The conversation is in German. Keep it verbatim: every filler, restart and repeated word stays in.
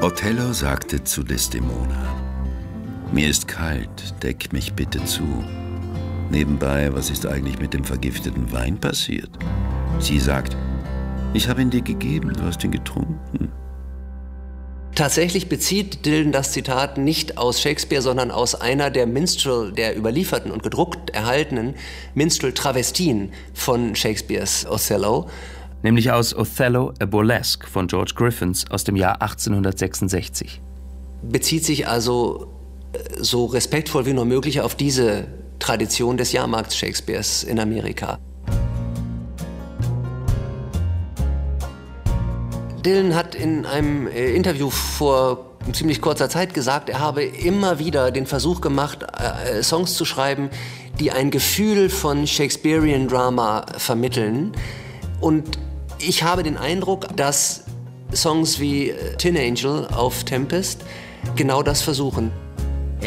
Othello sagte zu Desdemona: Mir ist kalt, deck mich bitte zu. Nebenbei, was ist eigentlich mit dem vergifteten Wein passiert? Sie sagt: Ich habe ihn dir gegeben, du hast ihn getrunken. Tatsächlich bezieht Dylan das Zitat nicht aus Shakespeare, sondern aus einer der Minstrel, der überlieferten und gedruckt erhaltenen Minstrel-Travestien von Shakespeares Othello. Nämlich aus Othello, a Burlesque von George Griffiths aus dem Jahr achtzehnhundertsechsundsechzig. Bezieht sich also so respektvoll wie nur möglich auf diese Tradition des Jahrmarkts Shakespeares in Amerika. Dylan hat in einem Interview vor ziemlich kurzer Zeit gesagt, er habe immer wieder den Versuch gemacht, Songs zu schreiben, die ein Gefühl von Shakespearean Drama vermitteln. Und ich habe den Eindruck, dass Songs wie Tin Angel auf Tempest genau das versuchen.